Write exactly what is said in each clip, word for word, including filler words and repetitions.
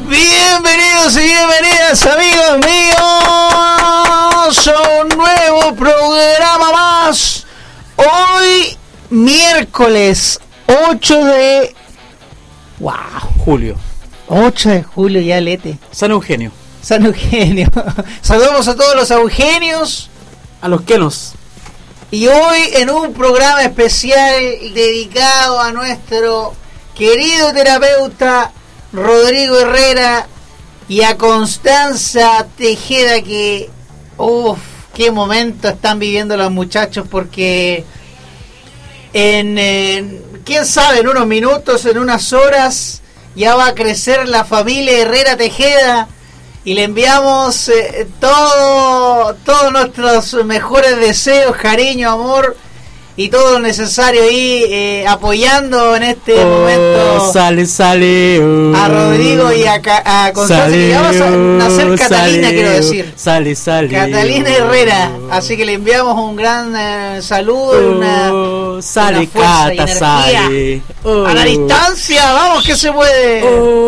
Bienvenidos y bienvenidas, amigos míos, a un nuevo programa más. Hoy, miércoles ocho de... ¡Wow! Julio. ocho de julio, ya lete. San Eugenio. San Eugenio. Saludamos a todos los Eugenios. A los Kenos. Y hoy en un programa especial dedicado a nuestro querido terapeuta Rodrigo Herrera y a Constanza Tejeda, que uff, qué momento están viviendo los muchachos, porque en, en quién sabe, en unos minutos, en unas horas ya va a crecer la familia Herrera Tejeda, y le enviamos eh, todo todos nuestros mejores deseos, cariño, amor y todo lo necesario ahí, eh, apoyando en este oh, momento sale, sale, oh, a Rodrigo y a, a Constanza, que ya vamos a nacer oh, Catalina, sale, quiero decir. Sale, sale. Catalina oh, Herrera, así que le enviamos un gran eh, saludo, oh, una, sale, una fuerza Cata, y sale. Oh, a la distancia, vamos que se puede.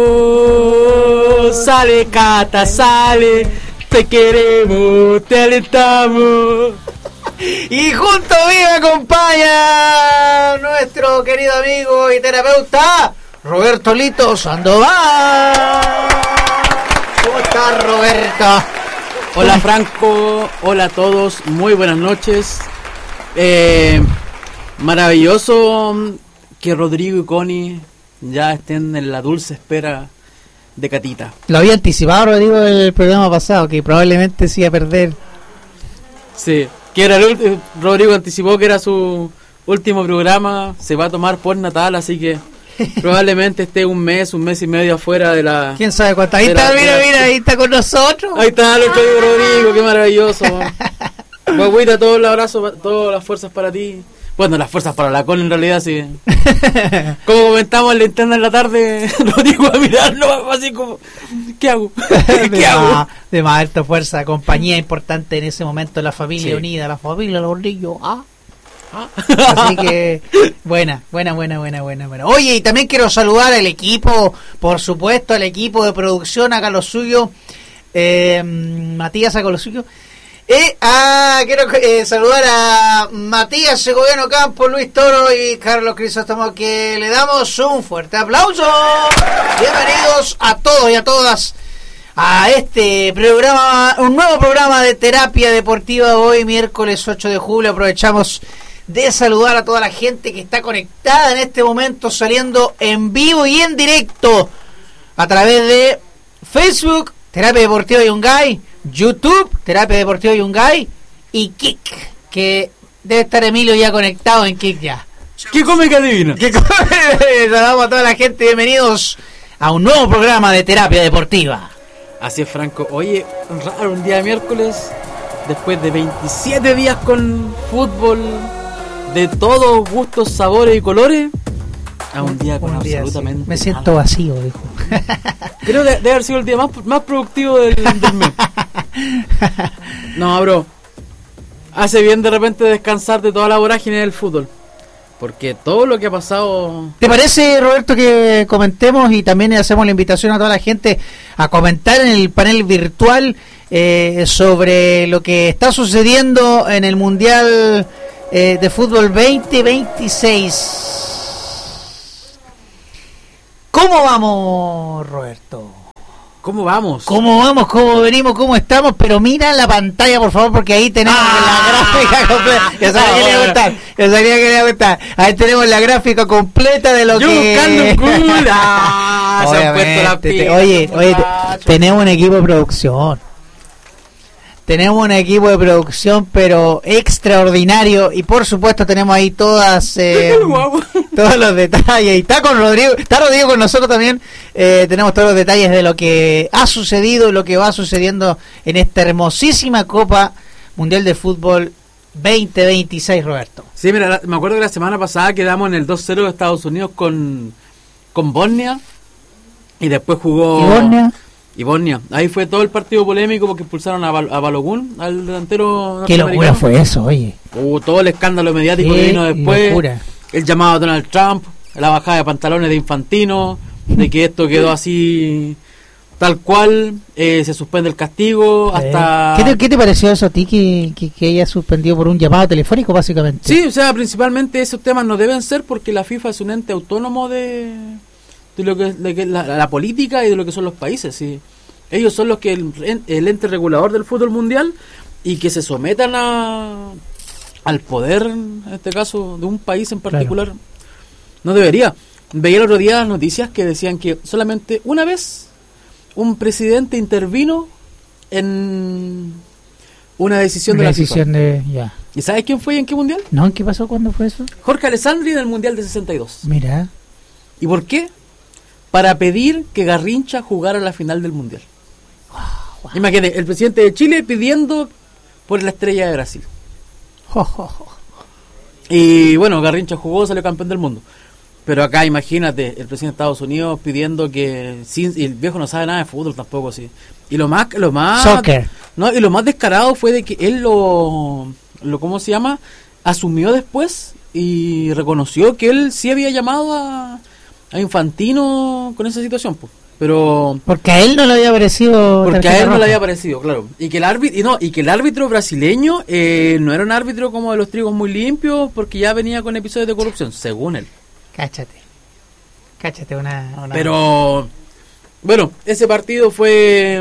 Oh, sale, Cata, sale. Te queremos, te alentamos. Y junto a mí me acompaña nuestro querido amigo y terapeuta Roberto Lito Sandoval. ¿Cómo estás, Roberto? Hola, Franco. Hola a todos. Muy buenas noches. Eh, maravilloso que Rodrigo y Connie ya estén en la dulce espera de Catita. Lo había anticipado, Rodrigo, el programa pasado, que probablemente se iba a perder. Sí. Que era el último, Rodrigo anticipó que era su último programa, se va a tomar por Natal, así que probablemente esté un mes, un mes y medio afuera de la... ¿Quién sabe cuánto? Ahí está, la, mira, la, mira, ahí está con nosotros. Ahí está nuestro amigo Rodrigo, qué maravilloso. Guaguita, todo el abrazo, todas las fuerzas para ti. Bueno, las fuerzas para la Con en realidad, sí. Como comentamos en la interna en la tarde, Rodrigo a mirarnos así como, ¿qué hago? ¿Qué de hago? Más, de más alta fuerza, compañía importante en ese momento, la familia sí. unida, la familia, los niños, ah. ah. Así que, buena, buena, buena, buena, buena, buena. Oye, y también quiero saludar al equipo, por supuesto, al equipo de producción, acá lo suyo, eh, Matías, acá lo suyo. Eh, ah, quiero eh, saludar a Matías Segoviano Campos, Luis Toro y Carlos Crisóstomo, que le damos un fuerte aplauso. Bienvenidos a todos y a todas a este programa, un nuevo programa de terapia deportiva hoy, miércoles ocho de julio. Aprovechamos de saludar a toda la gente que está conectada en este momento, saliendo en vivo y en directo a través de Facebook, Terapia Deportiva Yungay, YouTube, Terapia Deportiva Yungay, y Kik, que debe estar Emilio ya conectado en Kik ya. ¿Qué come que adivina? ¿Qué come? Saludamos a toda la gente, bienvenidos a un nuevo programa de Terapia Deportiva. Así es, Franco. Oye, raro, un día de miércoles, después de veintisiete días con fútbol de todos gustos, sabores y colores, a un día con un día absolutamente sí. Me siento nada. Vacío, dijo. Creo que debe haber sido el día más, más productivo del, del mes. No, bro, hace bien de repente descansar de toda la vorágine del fútbol, porque todo lo que ha pasado... ¿Te parece, Roberto, que comentemos y también hacemos la invitación a toda la gente a comentar en el panel virtual eh, sobre lo que está sucediendo en el Mundial eh, de Fútbol veinte veintiséis? ¿Cómo vamos, Roberto? ¿Cómo vamos? ¿Cómo vamos? ¿Cómo venimos? ¿Cómo estamos? Pero mira la pantalla, por favor, porque ahí tenemos ah, la gráfica completa. Ya sabía que le iba a gustar. Ya sabía que le iba a gustar. Ahí tenemos la gráfica completa de lo Yo que... Yo buscando cool. Ah, se han puesto la te, Oye, oye, te, tenemos un equipo de producción. Tenemos un equipo de producción, pero extraordinario. Y por supuesto tenemos ahí todas eh, todos los detalles. Y está con Rodrigo, está Rodrigo con nosotros también. Eh, tenemos todos los detalles de lo que ha sucedido y lo que va sucediendo en esta hermosísima Copa Mundial de Fútbol veinte veintiséis, Roberto. Sí, mira, la, me acuerdo que la semana pasada quedamos en el dos cero de Estados Unidos con, con Bosnia. Y después jugó... ¿Y Bosnia? Y Bosnia. Ahí fue todo el partido polémico porque expulsaron a, Bal- a Balogun, al delantero norteamericano. Qué locura fue eso, oye. Hubo todo el escándalo mediático que vino después. Locura. El llamado a Donald Trump, la bajada de pantalones de Infantino, de que esto quedó así tal cual, eh, se suspende el castigo Eh, hasta... ¿Qué te, qué te pareció eso a ti que, que, que haya suspendido por un llamado telefónico, básicamente? Sí, o sea, principalmente esos temas no deben ser porque la FIFA es un ente autónomo de, de lo que es de que la, la política y de lo que son los países. ¿Sí? Ellos son los que el, el ente regulador del fútbol mundial y que se sometan a al poder, en este caso, de un país en particular. Claro. No debería. Veía el otro día las noticias que decían que solamente una vez un presidente intervino en una decisión una de la decisión FIFA. De, ya. ¿Y sabes quién fue y en qué mundial? No, ¿qué pasó? ¿Cuándo fue eso? Jorge Alessandri en el mundial de sesenta y dos. Mira. ¿Y por qué? Para pedir que Garrincha jugara la final del mundial. Wow, wow. Imagínate, el presidente de Chile pidiendo por la estrella de Brasil. Oh, oh, oh. Y bueno, Garrincha jugó, salió campeón del mundo. Pero acá imagínate, el presidente de Estados Unidos pidiendo que sin, y el viejo no sabe nada de fútbol tampoco, sí. Y lo más lo más Soccer. No, y lo más descarado fue de que él lo lo ¿cómo se llama? Asumió después y reconoció que él sí había llamado a, a Infantino con esa situación, pues. Pero porque a él no le había parecido porque a él no le había parecido, claro, y que el árbitro y no y que el árbitro brasileño eh, no era un árbitro como de los trigos muy limpios porque ya venía con episodios de corrupción, según él. Cáchate, cáchate una, una... Pero bueno, ese partido fue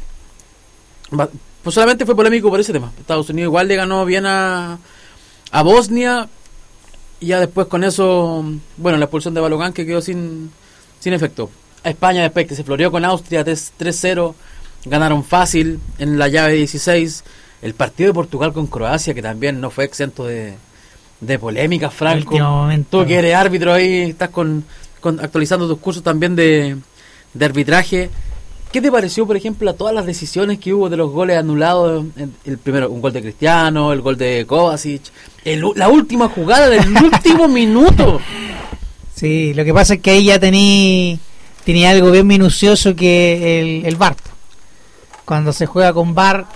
pues solamente fue polémico por ese tema. Estados Unidos igual le ganó bien a a Bosnia y ya después con eso, bueno, la expulsión de Balogan que quedó sin sin efecto. A España después que se floreó con Austria tres cero, ganaron fácil en la llave dieciséis. El partido de Portugal con Croacia, que también no fue exento de, de polémica, Franco. Tú que eres árbitro ahí, estás con, con actualizando tus cursos también de, de arbitraje. ¿Qué te pareció, por ejemplo, a todas las decisiones que hubo de los goles anulados? El primero, un gol de Cristiano, el gol de Kovacic, el, la última jugada del último minuto. Sí, lo que pasa es que ahí ya tení... Tenía algo bien minucioso que el, el V A R. Cuando se juega con V A R,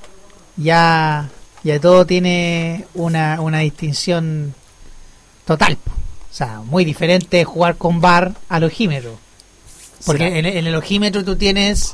ya, ya todo tiene una, una distinción total. O sea, muy diferente jugar con V A R al ojímetro. Porque sí. en, en el ojímetro tú tienes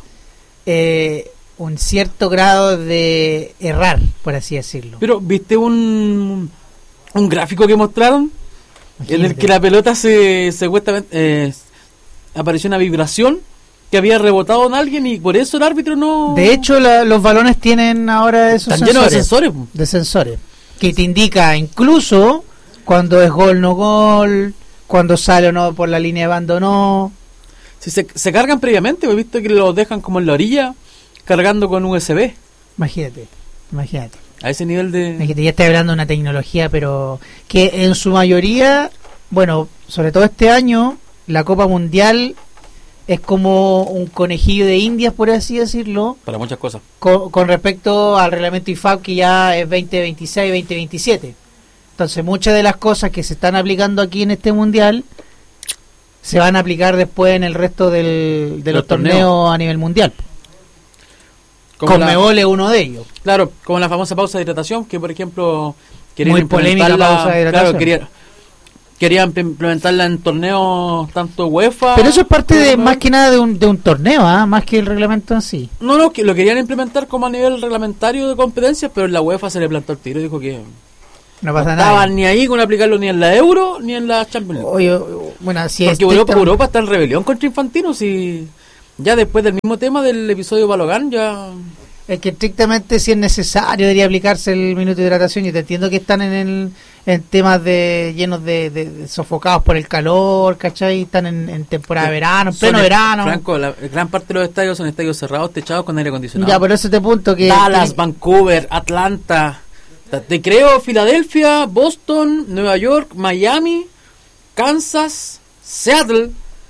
eh, un cierto grado de errar, por así decirlo. Pero, ¿viste un, un gráfico que mostraron? Imagínate. En el que la pelota se, se supuestamente... Eh, apareció una vibración que había rebotado en alguien y por eso el árbitro no... De hecho, la, los balones tienen ahora esos Están sensores. llenos de sensores. De sensores. Que te indica incluso cuando es gol, no gol, cuando sale o no por la línea de banda o no. Si se, se cargan previamente, he visto que los dejan como en la orilla, cargando con U S B. Imagínate, imagínate. A ese nivel de... Imagínate, ya estoy hablando de una tecnología, pero que en su mayoría, bueno, sobre todo este año... La Copa Mundial es como un conejillo de indias, por así decirlo. Para muchas cosas. Con, con respecto al reglamento I F A B, que ya es veinte veintiséis, veinte veintisiete. Entonces, muchas de las cosas que se están aplicando aquí en este Mundial se van a aplicar después en el resto del, de los, los torneos. torneos a nivel mundial. Conmebol es uno de ellos. Claro, como la famosa pausa de hidratación, que por ejemplo... Muy polémica la pausa de hidratación. Claro, quería... Querían implementarla en torneos tanto UEFA... Pero eso es parte de más que nada de un, de un torneo, ¿eh? Más que el reglamento en sí. No, no, que lo querían implementar como a nivel reglamentario de competencias, pero en la UEFA se le plantó el tiro y dijo que no pasa no nada. estaban ni ahí con aplicarlo ni en la Euro ni en la Champions League. Oye, bueno, si Porque Europa, Europa está en rebelión contra Infantino, si ya después del mismo tema del episodio Balogan ya... Es que estrictamente si es necesario debería aplicarse el minuto de hidratación. Yo te entiendo que están en el en temas de llenos de, de, de sofocados por el calor, ¿cachai? Están en, en temporada de verano, en pleno el, verano. Franco, la gran parte de los estadios son estadios cerrados, techados con aire acondicionado. Ya, por eso te punto que... Dallas, que... Vancouver, Atlanta, te creo, Filadelfia, Boston, Nueva York, Miami, Kansas, Seattle,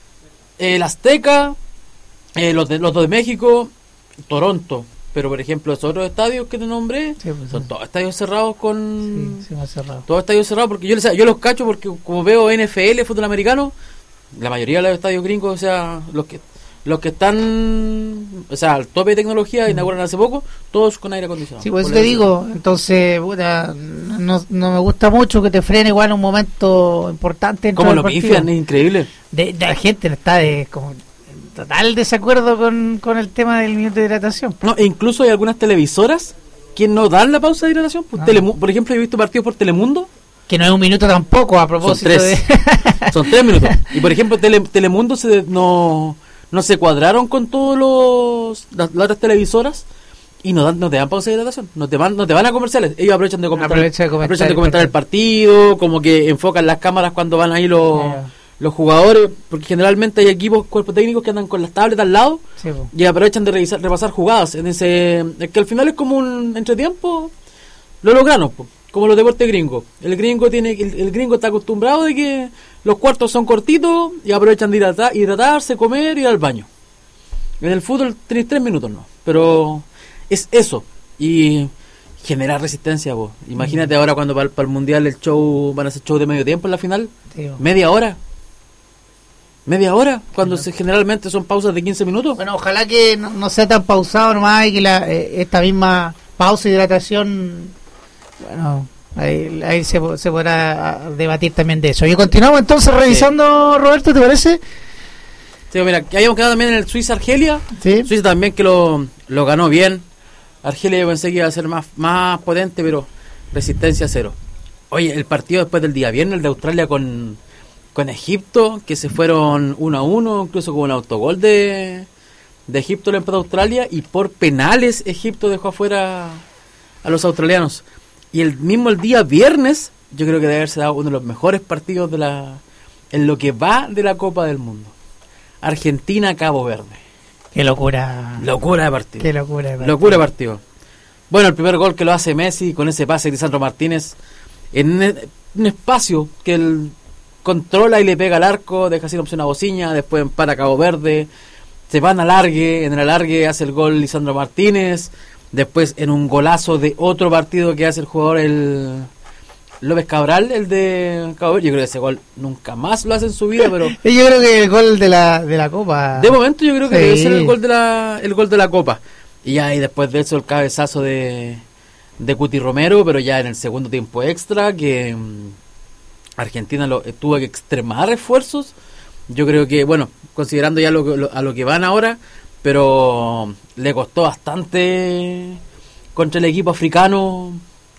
el Azteca, eh, los, de, los de México, Toronto. Pero, por ejemplo, esos otros estadios que te nombré, sí, pues, son sí. todos estadios cerrados con... Sí, sí, cerrado. Todos estadios cerrados, porque yo, les, yo los cacho porque como veo N F L, fútbol americano, la mayoría de los estadios gringos, o sea, los que los que están, o sea, al tope de tecnología, mm. inauguran hace poco, todos con aire acondicionado. Sí, pues te digo, entonces, puta, no, no me gusta mucho que te frene igual un momento importante. Como lo pifian, es increíble. De, de la gente está de... como total desacuerdo con, con el tema del minuto de hidratación. No, e incluso hay algunas televisoras que no dan la pausa de hidratación. Pues no. Telemu- por ejemplo, he visto partidos por Telemundo. Que no es un minuto tampoco, a propósito son tres. de... Son tres minutos. Y por ejemplo, Tele, Telemundo se no, no se cuadraron con todos los las, las otras televisoras y no dan, no te dan pausa de hidratación, no te van, no te van a comerciales. Ellos aprovechan de comentar, Aprovecha de comentar, aprovechan de comentar el, partido. el partido, como que enfocan las cámaras cuando van ahí los, yeah. los jugadores, porque generalmente hay equipos, cuerpos técnicos que andan con las tablets al lado, sí, y aprovechan de revisar, repasar jugadas. En ese, es que al final es como un entretiempo, lo lograron, po. Como los deportes gringos. El gringo tiene el, el gringo está acostumbrado de que los cuartos son cortitos y aprovechan de hidratar, hidratarse, comer y ir al baño. En el fútbol tenéis tres minutos, no. Pero es eso. Y generar resistencia, vos. Imagínate mm. ahora cuando para, para el mundial el show van a hacer show de medio tiempo en la final. Sí, media hora. Media hora, cuando sí, se, generalmente son pausas de quince minutos. Bueno, ojalá que no, no sea tan pausado nomás y que la, eh, esta misma pausa de hidratación. Bueno, ahí, ahí se, se podrá debatir también de eso. Y continuamos entonces revisando, sí. Roberto, ¿te parece? Sí, mira, que habíamos quedado también en el Suiza-Argelia. ¿Sí? Suiza también que lo, lo ganó bien. Argelia yo pensé que iba a ser más, más potente, pero resistencia cero. Oye, el partido después del día viernes, el de Australia con, con Egipto, que se fueron uno a uno, incluso con un autogol de, de Egipto lo empató Australia, y por penales Egipto dejó afuera a los australianos. Y el mismo el día viernes, yo creo que debe haberse dado uno de los mejores partidos de la en lo que va de la Copa del Mundo. Argentina-Cabo Verde. Qué locura. Locura de partido. Qué locura de partido. Locura de partido. Bueno, el primer gol que lo hace Messi con ese pase de Lisandro Martínez en un espacio que él controla y le pega al arco, deja sin opción a Bociña, después empata Cabo Verde, se van al alargue, en el alargue hace el gol Lisandro Martínez. Después en un golazo de otro partido que hace el jugador el López Cabral, el de Cabo Verde. Yo creo que ese gol nunca más lo hace en su vida, pero yo creo que el gol de la de la Copa. De momento yo creo que sí. Debe ser el gol de la el gol de la Copa. Y ahí después de eso el cabezazo de de Cuti Romero, pero ya en el segundo tiempo extra que um, Argentina lo, eh, tuvo que extremar esfuerzos. Yo creo que, bueno, considerando ya lo, lo, a lo que van ahora, pero le costó bastante contra el equipo africano,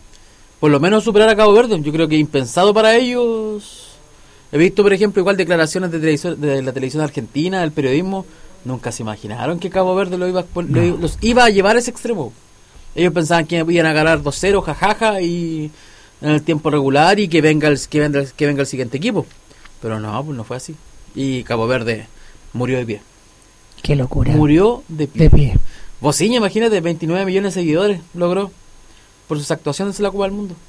por lo menos superar a Cabo Verde. Yo creo que impensado para ellos. He visto, por ejemplo, igual declaraciones de, televisión, de la televisión argentina, del periodismo. Nunca se imaginaron que Cabo Verde lo iba a, no. lo, los iba a llevar a ese extremo. Ellos pensaban que iban a ganar dos cero, jajaja, y en el tiempo regular, y que venga el, que venga, que venga el siguiente equipo. Pero no, pues no fue así. Y Cabo Verde murió de pie. Qué locura. Murió de pie. De pie. Bociña, imagínate, veintinueve millones de seguidores logró por sus actuaciones en la Copa del Mundo.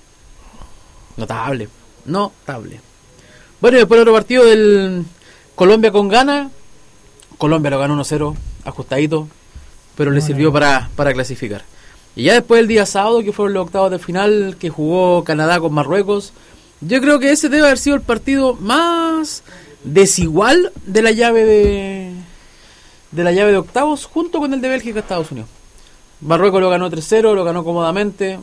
Notable, notable. Bueno, y después el otro partido del Colombia con Ghana. Colombia lo ganó uno cero, ajustadito, pero le sirvió para, para clasificar. Y ya después el día sábado, que fueron los octavos de final, que jugó Canadá con Marruecos, yo creo que ese debe haber sido el partido más desigual de la llave de de la llave de octavos, junto con el de Bélgica Estados Unidos. Marruecos lo ganó tres cero, lo ganó cómodamente,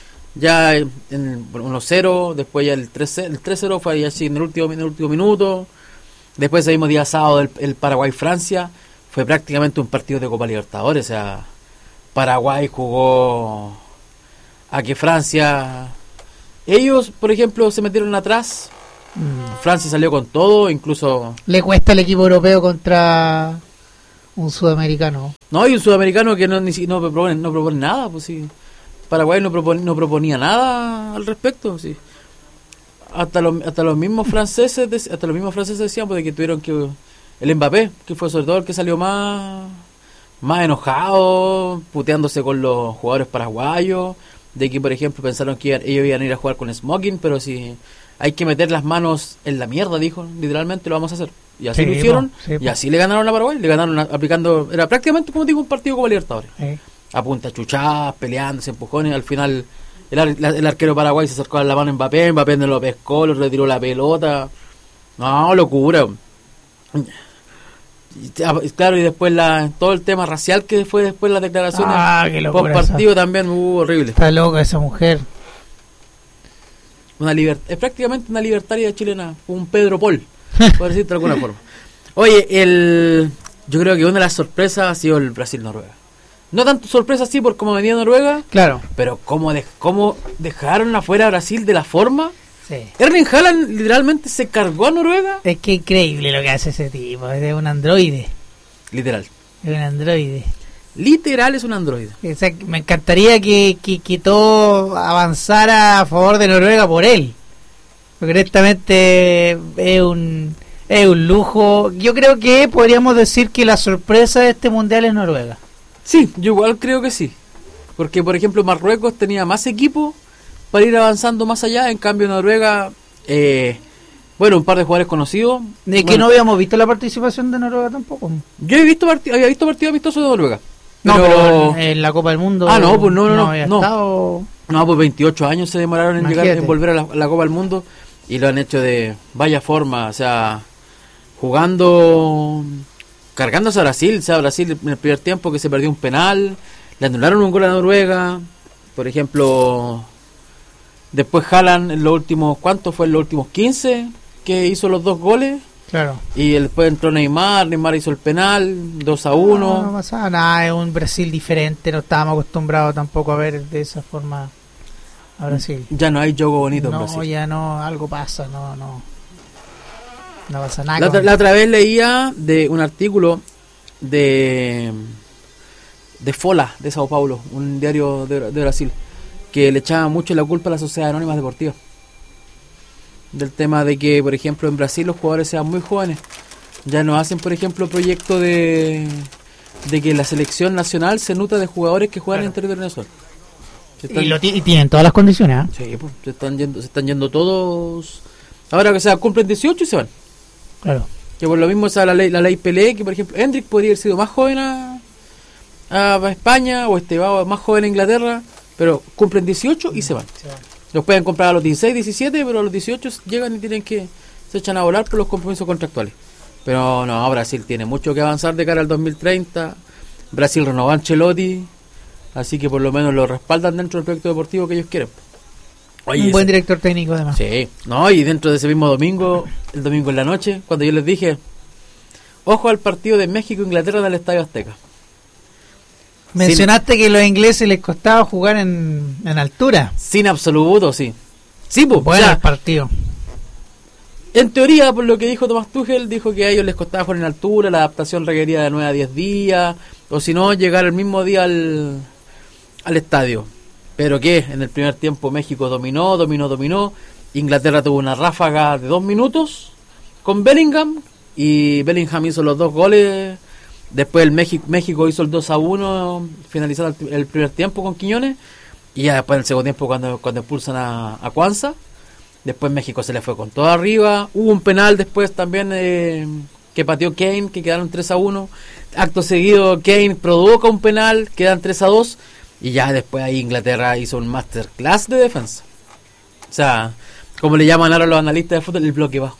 ya en el uno cero, después ya el tres cero fue ya así en el último, en el último minuto. Después ese mismo día sábado el, el Paraguay-Francia fue prácticamente un partido de Copa Libertadores. O sea, Paraguay jugó a que Francia, ellos por ejemplo se metieron atrás, mm. Francia salió con todo, incluso le cuesta al equipo europeo contra un sudamericano. No, y un sudamericano que no ni no propone, no propone nada, pues sí. Paraguay no propone, no proponía nada al respecto, sí. Hasta los hasta los mismos franceses de, hasta los mismos franceses decían pues, de que tuvieron que el Mbappé, que fue sobre todo el que salió más más enojado, puteándose con los jugadores paraguayos, de que por ejemplo pensaron que iban, ellos iban a ir a jugar con smoking, pero si hay que meter las manos en la mierda, dijo, literalmente lo vamos a hacer. Y así sí, lo hicieron, po, sí, y así le ganaron a Paraguay, le ganaron aplicando, era prácticamente como digo un partido como Libertadores. Sí. A punta chuchadas, peleándose, empujones, al final el, ar, el arquero Paraguay se acercó a la mano a Mbappé, Mbappé no lo pescó, le retiró la pelota. No, locura. Y, claro, y después la todo el tema racial que fue después las declaraciones ah, post partido esa. También hubo uh, horrible. Está loca esa mujer. Una libert- es prácticamente una libertaria chilena, un Pedro Paul, por decirte de alguna forma. Oye, el yo creo que una de las sorpresas ha sido el Brasil-Noruega. No tanto sorpresa así por cómo venía Noruega, claro, pero cómo, de, cómo dejaron afuera a Brasil de la forma. sí. Erling Haaland literalmente se cargó a Noruega. Es que increíble lo que hace ese tipo, es un androide. Literal. Es un androide. Literal es un androide. O sea, me encantaría que, que, que todo avanzara a favor de Noruega por él. Porque directamente es un, es un lujo. Yo creo que podríamos decir que la sorpresa de este mundial es Noruega. Sí, yo igual creo que sí. Porque, por ejemplo, Marruecos tenía más equipo para ir avanzando más allá. En cambio, Noruega, eh, bueno, un par de jugadores conocidos. Es que bueno, no habíamos visto la participación de Noruega tampoco. Yo he visto part- había visto partidos amistosos de Noruega. No, pero, pero en, en la Copa del Mundo. Ah, no, pues no, no, no. había no. estado. No, pues veintiocho años se demoraron en Imagínate. llegar, en volver a la, a la Copa del Mundo. Y lo han hecho de vaya forma, o sea, jugando, cargándose a Brasil. O sea, Brasil en el primer tiempo que se perdió un penal, le anularon un gol a Noruega. Por ejemplo, después Haaland en los últimos, ¿cuánto fue? En los últimos quince que hizo los dos goles. Claro. Y después entró Neymar, Neymar hizo el penal, dos a uno. No, no pasaba nada, es un Brasil diferente, no estábamos acostumbrados tampoco a ver de esa forma a Brasil. Ya no hay juego bonito No, en Brasil. ya no, algo pasa, no, no. No pasa nada. La, con- otra- la otra vez leía de un artículo de de Fola, de Sao Paulo, un diario de, de Brasil, que le echaba mucho la culpa a la Sociedad Anónima Deportiva. Del tema de que, por ejemplo, en Brasil los jugadores sean muy jóvenes. Ya no hacen, por ejemplo, proyecto de de que la selección nacional se nutra de jugadores que juegan Claro. en territorio nacional. Se están- Y, lo ti- y tienen todas las condiciones, ¿ah? sí, pues, se están yendo, se están yendo todos. Ahora que sea, cumplen dieciocho y se van. Claro. Que por lo mismo esa la ley, la ley Pelé, que por ejemplo Hendrik podría haber sido más joven a, a España, o Estebao más joven a Inglaterra, pero cumplen dieciocho y se van. Los pueden comprar a los dieciséis, diecisiete, pero a los dieciocho llegan y tienen que, se echan a volar por los compromisos contractuales. Pero no, Brasil tiene mucho que avanzar de cara al dos mil treinta. Brasil renovó a Ancelotti, así que por lo menos lo respaldan dentro del proyecto deportivo que ellos quieren. Oye, Un buen ese- director técnico además. Sí, no, y dentro de ese mismo domingo, el domingo en la noche, cuando yo les dije, ojo al partido de México-Inglaterra en el Estadio Azteca. Mencionaste que a los ingleses les costaba jugar en, en altura. Sin absoluto, sí. Sí, pues, Bueno o sea, el partido. en teoría, por lo que dijo Tomás Tuchel, dijo que a ellos les costaba jugar en altura, la adaptación requería de nueve a diez días, o si no, llegar el mismo día al, al estadio. Pero que en el primer tiempo México dominó, dominó, dominó. Inglaterra tuvo una ráfaga de dos minutos con Bellingham, y Bellingham hizo los dos goles. Después el México, México hizo el dos a uno, finalizando el, el primer tiempo con Quiñones. Y ya después en el segundo tiempo cuando, cuando expulsan a, a Cuanza. Después México se le fue con todo arriba. Hubo un penal después también eh, que pateó Kane, que quedaron tres a uno. Acto seguido Kane provoca un penal, quedan tres a dos. Y ya después ahí Inglaterra hizo un masterclass de defensa. O sea, como le llaman ahora los analistas de fútbol, el bloque bajo.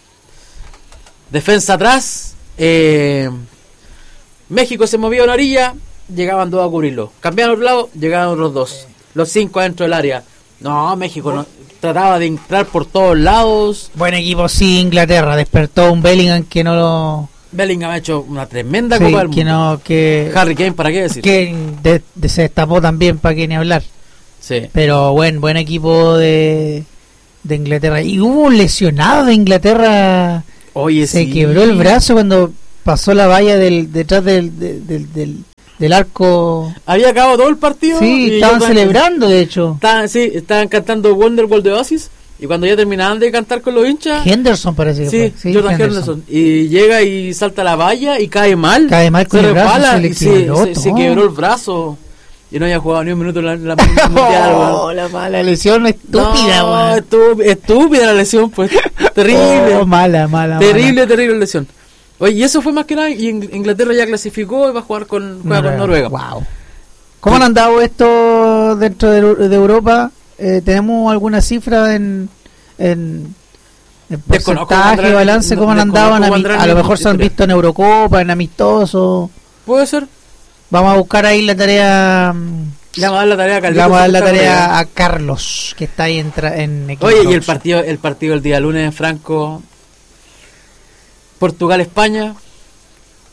Defensa atrás. Eh, México se movía a una orilla, llegaban dos a cubrirlo. Cambiaban otro lado, llegaban los dos. Los cinco adentro del área. No, México no, trataba de entrar por todos lados. Buen equipo, sí, Inglaterra. Despertó un Bellingham que no lo... Bellingham ha hecho una tremenda Sí, Copa del que Mundo. no, que... Harry Kane, ¿para qué decir? que de- de- se destapó también, para que ni hablar. Sí. Pero buen buen equipo de, de Inglaterra. Y hubo un lesionado de Inglaterra. Oye, Se sí. quebró el brazo cuando pasó la valla del detrás del, del, del, del, del arco. Había acabado todo el partido. Sí, y estaban yo- celebrando, de hecho. Estaban, sí, estaban cantando Wonderwall de Oasis. Y cuando ya terminaban de cantar con los hinchas, Henderson parece que sí, fue. Jordan Henderson. Y llega y salta la valla y cae mal. Cae mal con se el brazo, resbala se le y se, quebró se- se todo. quebró el brazo. Y no había jugado ni un minuto en la, en la mundial, Oh, weón. la mala lesión estúpida, No, weón. estu- estúpida la lesión, pues. Terrible. Oh, mala, mala. terrible, terrible lesión. Oye, y eso fue más que nada. Y Ing- Inglaterra ya clasificó y va a jugar con, juega con Noruega. Wow. ¿Cómo han andado esto dentro de, de Europa? Eh, ¿Tenemos alguna cifra en, en, en Desconozco cómo porcentaje, andarán- balance? no- ¿Cómo han andado? en desconozco cómo ami- andarán a lo en mejor se han historia. visto en Eurocopa, en amistosos. Puede ser. Vamos a buscar ahí la tarea. mm, Le vamos a dar la tarea a Le Carlitos, vamos a dar la que está tarea por a Carlos, que está ahí en, tra- en ahí. equipo Oye, y el coach. partido, el partido del día lunes, Franco. Portugal-España.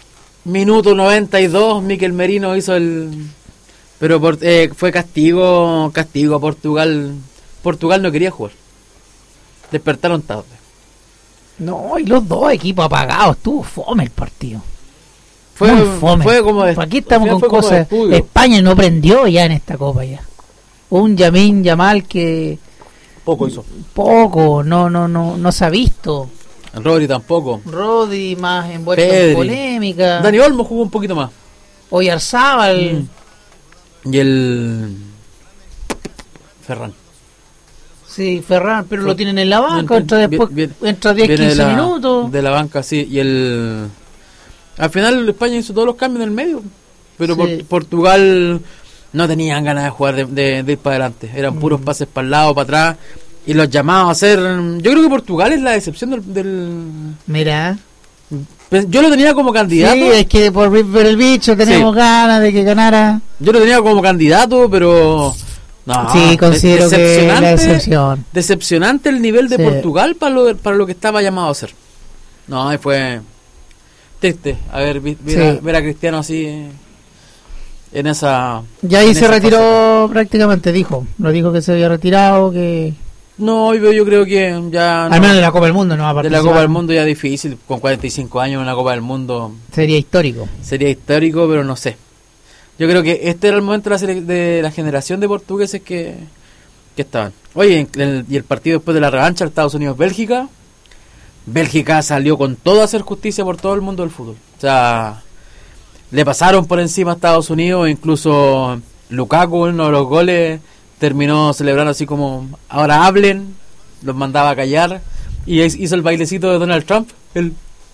Minuto noventa y dos, Mikel Merino hizo el... Pero por, eh, fue castigo, castigo a Portugal. Portugal no quería jugar. Despertaron tarde. No, y los dos equipos apagados. Estuvo fome el partido. Fue, Muy fome. fue como de, Aquí estamos con fue como cosas. de España no prendió ya en esta copa ya. Un Yamin Yamal que poco hizo. Poco, no, no, no, no se ha visto. Rodri tampoco. Rodri más envuelto Pedri. en polémica. Dani Olmo jugó un poquito más. Oyarzábal. Mm. Y el Ferran. Sí, Ferran, pero Fer... lo tienen en la banca, no, entra después, bien, entra diez quince de la, minutos. De la banca, sí. Y el... Al final España hizo todos los cambios en el medio. Pero sí. por, Portugal no tenían ganas de jugar, de, de, de ir para adelante. Eran puros mm. pases para el lado, para atrás. Y los llamados a hacer... Yo creo que Portugal es la decepción del... del... Mira... Yo lo tenía como candidato. Sí, es que por ver el bicho teníamos sí. ganas de que ganara. Yo lo tenía como candidato, pero... No, sí, considero que es la decepción. Decepcionante el nivel de sí. Portugal para lo, para lo que estaba llamado a ser. No, y fue triste. A ver, ver, sí. a, ver a Cristiano así en esa... Ya ahí en se retiró fase. Prácticamente, dijo. Lo dijo que se había retirado, que... No, yo creo que ya... Al no, menos de la Copa del Mundo no va a participar. De la Copa del Mundo ya difícil, con cuarenta y cinco años en una Copa del Mundo... Sería histórico. Sería histórico, pero no sé. Yo creo que este era el momento de la, de la generación de portugueses que, que estaban. Oye, el, y el partido después de la revancha, Estados Unidos-Bélgica. Bélgica salió con todo a hacer justicia por todo el mundo del fútbol. O sea, le pasaron por encima a Estados Unidos, incluso Lukaku, uno de los goles... Terminó celebrando así como, ahora hablen, los mandaba a callar, y hizo el bailecito de Donald Trump, el...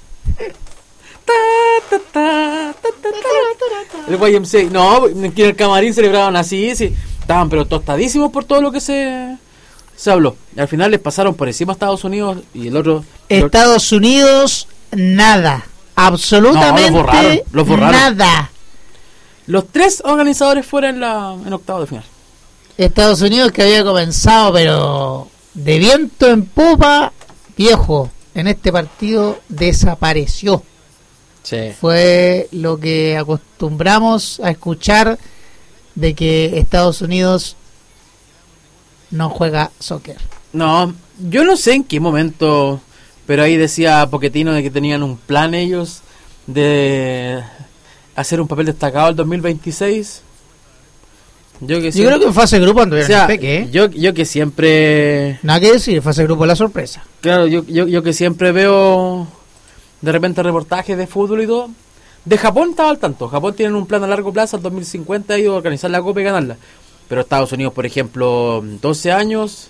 El Y M C A. No, en el camarín celebraban así, sí, estaban pero tostadísimos por todo lo que se, se habló. Y al final les pasaron por encima a Estados Unidos y el otro... Estados Unidos, nada, absolutamente no, los borraron, los borraron. Nada. Los tres organizadores fueron en, la, en octavo de final. Estados Unidos, que había comenzado pero de viento en popa, viejo, en este partido desapareció. Sí. Fue lo que acostumbramos a escuchar de que Estados Unidos no juega soccer. No, yo no sé en qué momento, pero ahí decía Pochettino de que tenían un plan ellos de hacer un papel destacado el dos mil veintiséis. Yo, que yo siempre, creo que en fase de grupo anduvieron o sea, el peque, ¿eh? yo, yo que siempre... Nada que decir, fase de grupo la sorpresa. Claro, yo, yo, yo que siempre veo de repente reportajes de fútbol y todo. De Japón estaba al tanto. Japón tiene un plan a largo plazo, al dos mil cincuenta, y organizar la Copa y ganarla. Pero Estados Unidos, por ejemplo, doce años...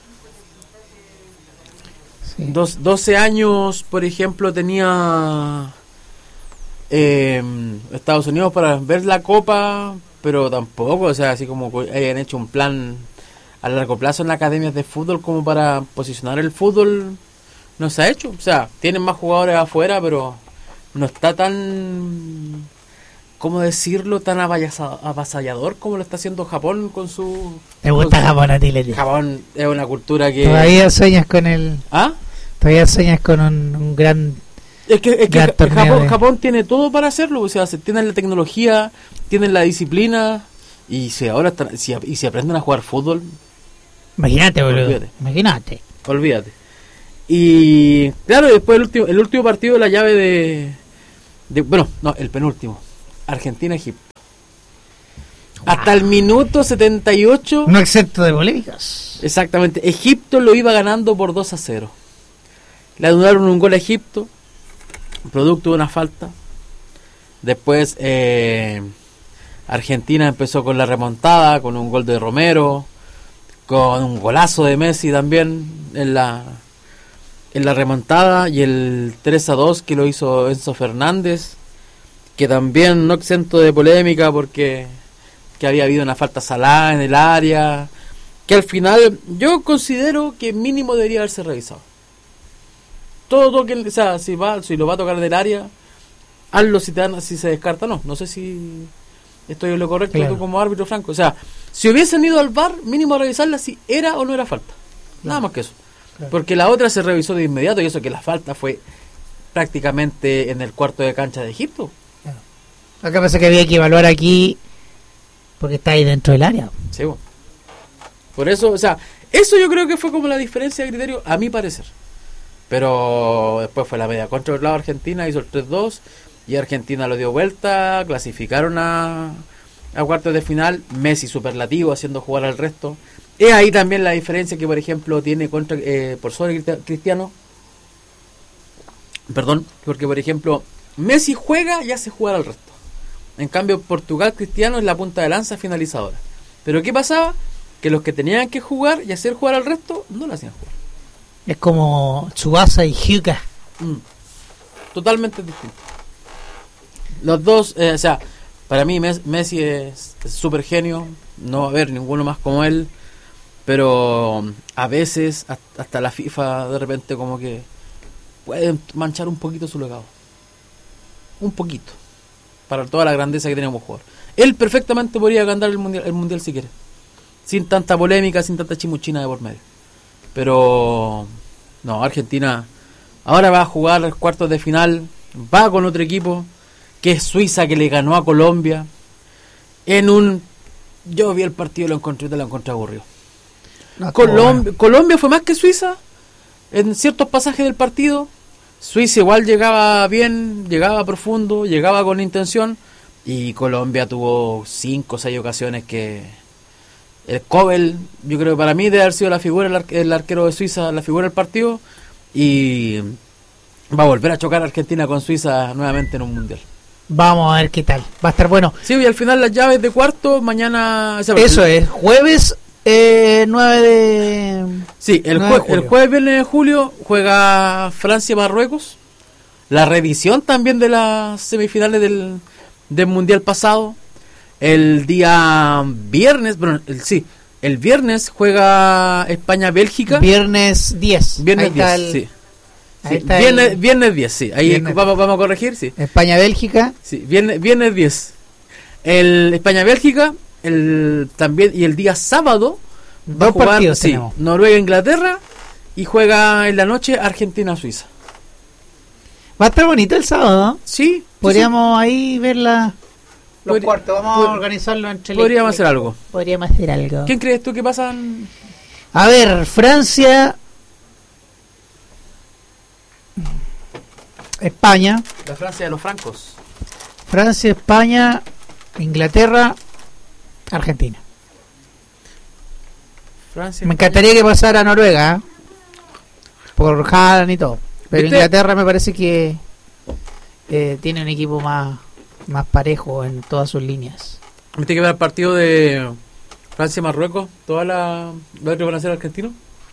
Sí. Dos, doce años, por ejemplo, tenía eh, Estados Unidos para ver la Copa... Pero tampoco, o sea, así como hayan hecho un plan a largo plazo en las academias de fútbol como para posicionar el fútbol, no se ha hecho. O sea, tienen más jugadores afuera, pero no está tan, ¿cómo decirlo?, tan avasallador como lo está haciendo Japón con su... ¿Te gusta Japón a ti, Leti? Japón es una cultura que... Todavía sueñas con el... ¿Ah? Todavía sueñas con un, un gran... Es que, es que Japón, de... Japón tiene todo para hacerlo, o sea, se tienen la tecnología, tienen la disciplina, y si ahora están, si, y si aprenden a jugar fútbol, imagínate, boludo, olvídate. imagínate. Olvídate. Y claro, después el último, el último partido de la llave de, de bueno, no, el penúltimo, Argentina-Egipto. Wow. Hasta el minuto setenta y ocho. No excepto de polémicas. Exactamente, Egipto lo iba ganando por dos a cero. Le anularon un gol a Egipto, producto de una falta. Después eh, Argentina empezó con la remontada, con un gol de Romero, con un golazo de Messi también en la en la remontada, y el tres a dos que lo hizo Enzo Fernández, que también no exento de polémica porque que había habido una falta salada en el área, que al final yo considero que mínimo debería haberse revisado. Todo que, o sea, si va, si lo va a tocar del área, hazlo si te dan, si se descarta, no. No sé si estoy en lo correcto, claro, tú como árbitro, Franco. O sea, si hubiesen ido al V A R, mínimo a revisarla si era o no era falta. Claro. Nada más que eso. Claro. Porque la otra se revisó de inmediato, y eso que la falta fue prácticamente en el cuarto de cancha de Egipto. Claro. Lo que pasa es que había que evaluar aquí porque está ahí dentro del área. Sí, bueno. Por eso, o sea, eso yo creo que fue como la diferencia de criterio, a mi parecer. Pero después fue la media contra el lado de Argentina, hizo el tres dos y Argentina lo dio vuelta, clasificaron a, a cuartos de final, Messi superlativo haciendo jugar al resto. Es ahí también la diferencia que, por ejemplo, tiene contra eh, por sobre Cristiano. Perdón, porque por ejemplo, Messi juega y hace jugar al resto. En cambio, Portugal, Cristiano es la punta de lanza finalizadora. Pero ¿qué pasaba? Que los que tenían que jugar y hacer jugar al resto, no lo hacían jugar. Es como Tsubasa y Hyuga. Mm. Totalmente distinto. Los dos, eh, o sea, para mí Messi es súper genio. No va a haber ninguno más como él. Pero a veces, hasta la FIFA, de repente como que pueden manchar un poquito su legado. Un poquito. Para toda la grandeza que tenemos jugador. Él perfectamente podría ganar el mundial, el mundial si quiere. Sin tanta polémica, sin tanta chimuchina de por medio. Pero no, Argentina ahora va a jugar los cuartos de final. Va con otro equipo que es Suiza, que le ganó a Colombia. En un... Yo vi el partido y lo encontré, te lo encontré aburrido. No, Colom- bueno. Colombia fue más que Suiza en ciertos pasajes del partido. Suiza igual llegaba bien, llegaba profundo, llegaba con intención, y Colombia tuvo cinco o seis ocasiones que el Kobel, yo creo que para mí debe haber sido la figura, el, ar- el arquero de Suiza, la figura del partido, y va a volver a chocar Argentina con Suiza nuevamente en un mundial. Vamos a ver qué tal, va a estar bueno. Sí, y al final las llaves de cuarto, mañana... O sea, eso el, es, jueves eh, nueve de... Sí, el, jue- el jueves viernes de julio juega Francia-Marruecos. La revisión también de las semifinales del, del mundial pasado. El día viernes, bueno, el, sí, el viernes juega España-Bélgica. Viernes diez. Viernes diez, el, sí. sí. Viernes, el, viernes diez, sí. Ahí viernes. Vamos, vamos a corregir, sí. España-Bélgica. Sí, viernes, viernes diez. El España-Bélgica, el también, y el día sábado va a jugar, partidos sí, Noruega-Inglaterra, y juega en la noche Argentina-Suiza. Va a estar bonito el sábado, ¿no? Sí. Podríamos sí. ahí ver la, los Podría, cuartos. Vamos pod- a organizarlo entre Podríamos hacer algo. Podríamos hacer algo. ¿Quién crees tú que pasan? A ver, Francia, España. La Francia de los francos. Francia, España, Inglaterra, Argentina. Francia, me encantaría España. Que pasara Noruega, ¿eh? Por Haaland y todo. Pero ¿viste? Inglaterra me parece que eh, tiene un equipo más, más parejo en todas sus líneas. ¿Viste que ver el partido de Francia-Marruecos? ¿Toda la... ¿Los otros van a ser argentinos?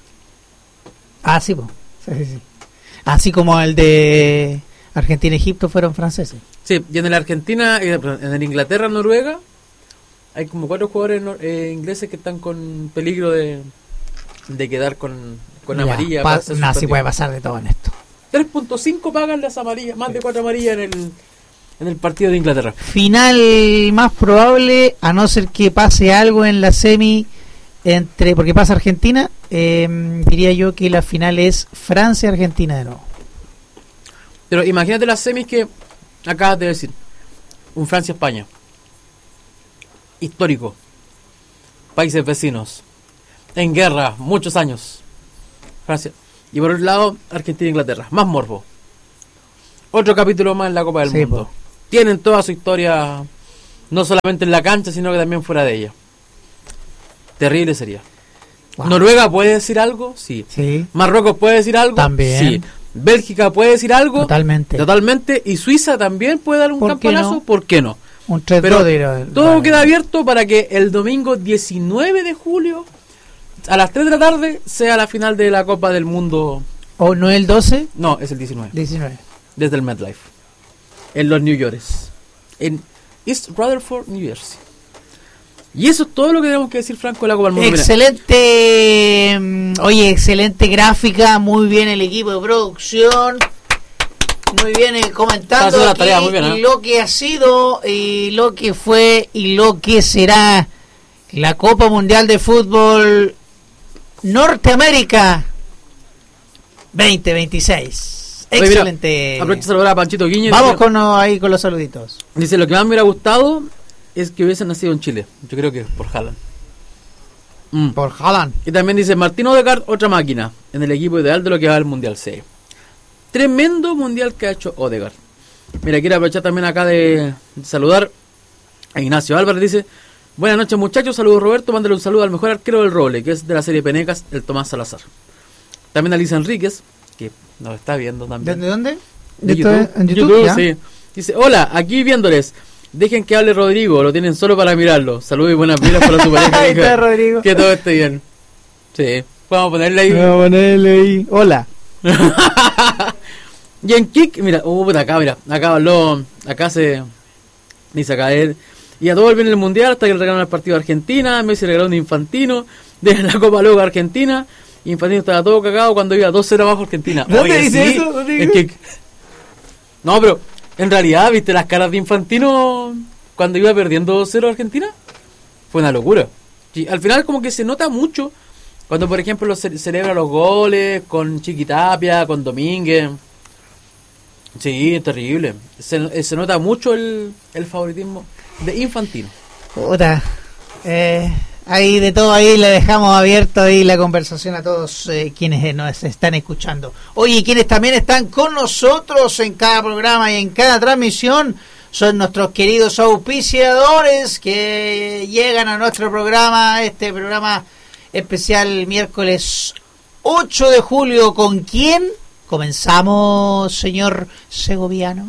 Ah, sí, pues. Sí, sí, sí. Así como el de Argentina-Egipto fueron franceses. Sí, y en el Argentina, en el Inglaterra-Noruega, hay como cuatro jugadores eh, ingleses que están con peligro de, de quedar con, con ya, amarilla. Pa- no, sí puede pasar de todo en esto. tres punto cinco pagan las amarillas, más de cuatro amarillas en el, en el partido de Inglaterra. Final más probable, a no ser que pase algo en la semi, entre porque pasa Argentina, eh, diría yo que la final es Francia-Argentina de nuevo. Pero imagínate las semis que acabas de decir. Un Francia-España. Histórico. Países vecinos. En guerra, muchos años. Francia. Y por otro lado, Argentina-Inglaterra. Más morbo. Otro capítulo más en la Copa del sí, Mundo. Po. Tienen toda su historia, no solamente en la cancha, sino que también fuera de ella. Terrible sería. Wow. ¿Noruega puede decir algo? Sí. sí. ¿Marruecos puede decir algo? También. Sí. ¿Bélgica puede decir algo? Totalmente. Totalmente. ¿Y Suiza también puede dar un ¿Por campanazo? Qué no? ¿Por qué no? Un tres dos Pero de todo vale. queda abierto para que el domingo diecinueve de julio a las tres de la tarde sea la final de la Copa del Mundo. ¿O no el doce? No, es el diecinueve. diecinueve. Desde el MetLife. En los New Yorkers. En East Rutherford, New Jersey. Y eso es todo lo que tenemos que decir, Franco, de la Copa del Mundo. Excelente. Oye, excelente gráfica. Muy bien el equipo de producción. Muy bien eh, comentando la aquí tarea, muy bien, ¿eh? lo que ha sido y lo que fue y lo que será la Copa Mundial de Fútbol Norteamérica veinte veintiséis. Excelente. Oye, mira, aprovecho de saludar a Panchito Guiño. Vamos dice, con ahí con los saluditos. Dice, lo que más me hubiera gustado es que hubiesen nacido en Chile. Yo creo que por Haaland. Mm. Por Haaland. Y también dice, Martín Odegaard, otra máquina, en el equipo ideal de lo que va al Mundial C. Tremendo Mundial que ha hecho Odegaard. Mira, quiero aprovechar también acá de, de saludar a Ignacio Álvarez. Dice, buenas noches muchachos, saludos Roberto, mándale un saludo al mejor arquero del Roble, que es de la serie Penecas, el Tomás Salazar. También a Lisa Enríquez, que nos está viendo también. ¿De dónde? De YouTube, en YouTube, YouTube sí. Dice, hola, aquí viéndoles. Dejen que hable Rodrigo, lo tienen solo para mirarlo. Saludos y buenas vidas para su pareja. Ahí está Rodrigo. Que todo esté bien. Sí, vamos a ponerle ahí. Vamos a ponerle ahí. Hola. Y en Kik, mira, uh, puta, acá, mira, acá habló, acá se dice acá él. Y a todo el bien el mundial hasta que le regalaron el partido a Argentina. Messi regaló un Infantino de la Copa Loca Argentina. Infantino estaba todo cagado cuando iba dos cero abajo Argentina. ¿Dónde Oye, dice sí, eso? ¿Dónde en Kik. No, pero en realidad, ¿viste las caras de Infantino cuando iba perdiendo dos cero Argentina? Fue una locura. Y al final como que se nota mucho cuando, por ejemplo, lo ce- celebra los goles con Chiquitapia, con Domínguez. Sí, es terrible. Se, se nota mucho el, el favoritismo de Infantino. Puta. Eh, ahí de todo ahí le dejamos abierto ahí la conversación a todos eh, quienes nos están escuchando. Oye, quienes también están con nosotros en cada programa y en cada transmisión son nuestros queridos auspiciadores que llegan a nuestro programa, este programa especial miércoles ocho de julio. ¿Con quién comenzamos, señor segoviano?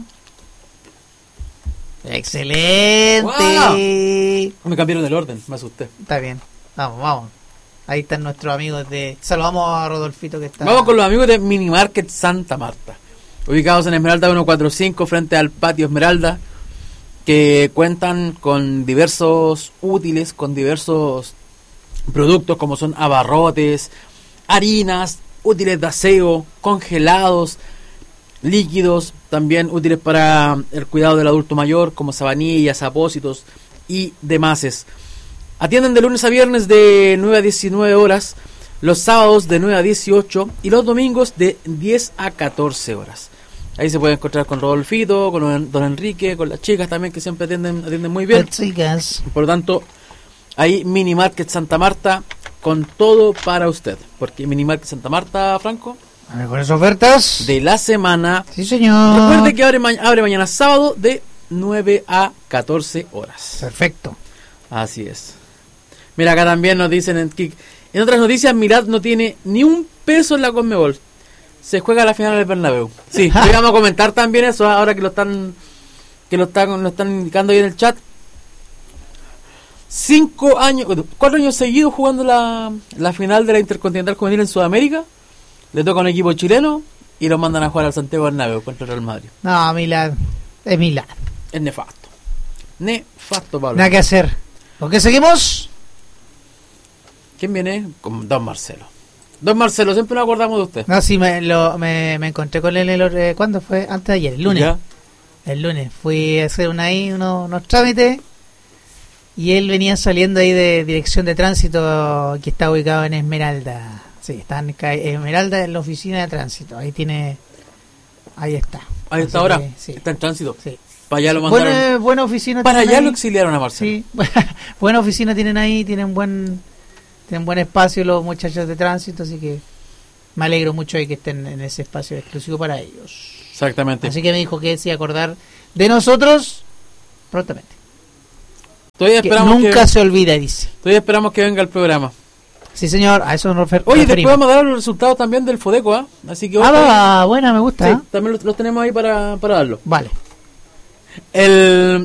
Excelente. Wow. Me cambiaron el orden, me asusté. Está bien, vamos, vamos. Ahí están nuestros amigos de... Saludamos a Rodolfito que está... Vamos con los amigos de Minimarket Santa Marta, ubicados en Esmeralda ciento cuarenta y cinco, frente al patio Esmeralda, que cuentan con diversos útiles, con diversos productos como son abarrotes, harinas, útiles de aseo, congelados, líquidos, también útiles para el cuidado del adulto mayor, como sabanillas, apósitos y demás. Atienden de lunes a viernes de nueve a diecinueve horas, los sábados de nueve a dieciocho y los domingos de diez a catorce horas. Ahí se puede encontrar con Rodolfito, con don Enrique, con las chicas también que siempre atienden, atienden muy bien. Las chicas. Por lo tanto, ahí Mini Market Santa Marta con todo para usted. Porque Mini Market Santa Marta, Franco, a ver, con esas ofertas de la semana. Sí, señor. Recuerde que abre, ma- abre mañana sábado de nueve a catorce horas. Perfecto. Así es. Mira, acá también nos dicen en Kik. En otras noticias, Mirad no tiene ni un peso en la Conmebol. Se juega la final del Bernabéu. Sí, vamos a comentar también eso ahora que lo están que lo están lo están indicando ahí en el chat. Cinco años, cuatro años seguidos jugando la, la final de la Intercontinental Juvenil en Sudamérica. Le toca a un equipo chileno y lo mandan a jugar al Santiago Bernabéu contra el Real Madrid. No, Milad. Es Milad. Es nefasto. Nefasto, Pablo. Nada que hacer. ¿Por qué seguimos? ¿Quién viene? Con Don Marcelo. Don Marcelo, siempre nos acordamos de usted. No, sí, me, lo, me, me encontré con él. El, el, ¿Cuándo fue? Antes de ayer, el lunes. ¿Ya? El lunes. Fui a hacer una, ahí, unos, unos trámites. Y él venía saliendo ahí de Dirección de Tránsito, que está ubicado en Esmeralda. Sí, está en Esmeralda, en la oficina de tránsito. Ahí tiene... Ahí está. Ahí está ahora. Sí. Está en tránsito. Sí. Para allá lo mandaron. Buena, buena oficina. Para allá ahí. Lo exiliaron a Marcelo. Sí. Buena oficina tienen ahí. Tienen buen... Tienen buen espacio los muchachos de tránsito, así que me alegro mucho de que estén en ese espacio exclusivo para ellos. Exactamente. Así que me dijo que se acordar de nosotros prontamente. Todavía esperamos nunca que, se olvida, dice. Todavía esperamos que venga el programa. Sí, señor, a eso nos refer- Oye, referimos. después vamos a dar los resultados también del Fodeco, ¿ah? ¿eh? Así que... Ah, va, buena, me gusta. Sí, ¿eh? también los, los tenemos ahí para, para darlo. Vale. El...